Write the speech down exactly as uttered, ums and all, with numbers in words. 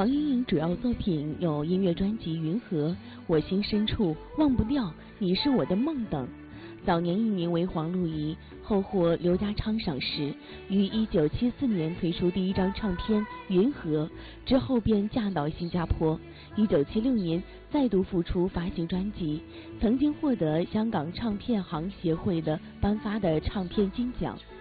黄莺莺主要作品有音乐专辑《云河》、《我心深处》、《忘不掉》、《你是我的梦》等。早年艺名为黄露怡，后获刘家昌赏识，于一九七四年推出第一张唱片《云河》，之后便嫁到新加坡。一九七六年再度复出发行专辑，曾经获得香港唱片行协会的颁发的唱片金奖。